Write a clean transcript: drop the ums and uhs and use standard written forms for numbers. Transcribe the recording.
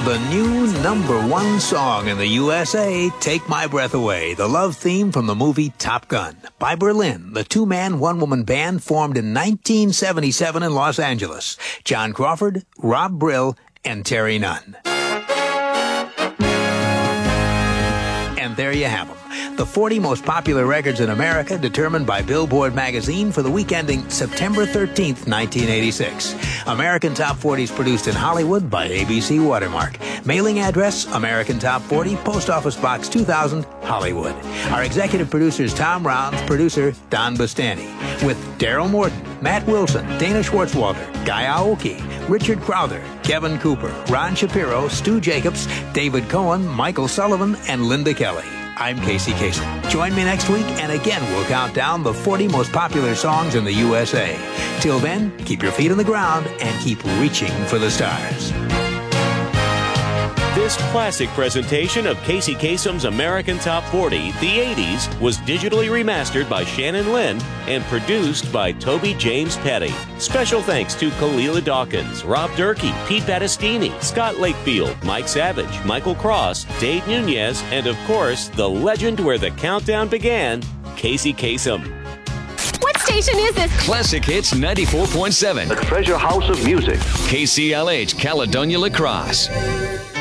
The new #1 song in the USA, Take My Breath Away, the love theme from the movie Top Gun. By Berlin, the two-man, one-woman band formed in 1977 in Los Angeles. John Crawford, Rob Brill, and Terry Nunn. And there you have them. The 40 most popular records in America determined by Billboard magazine for the week ending September 13th, 1986. American Top 40 is produced in Hollywood by ABC Watermark. Mailing address, American Top 40, Post Office Box 2000, Hollywood. Our executive producer is Tom Rounds, producer Don Bustani. With Daryl Morton, Matt Wilson, Dana Schwartzwalder, Guy Aoki, Richard Crowther, Kevin Cooper, Ron Shapiro, Stu Jacobs, David Cohen, Michael Sullivan, and Linda Kelly. I'm Casey Kasem. Join me next week, and again we'll count down the 40 most popular songs in the USA. Till then, keep your feet on the ground and keep reaching for the stars. This classic presentation of Casey Kasem's American Top 40, the 80s, was digitally remastered by Shannon Lynn and produced by Toby James Petty. Special thanks to Kalila Dawkins, Rob Durkee, Pete Battistini, Scott Lakefield, Mike Savage, Michael Cross, Dave Nunez, and of course, the legend where the countdown began, Casey Kasem. What station is this? Classic Hits 94.7. The treasure house of music. KCLH, Caledonia La Crosse.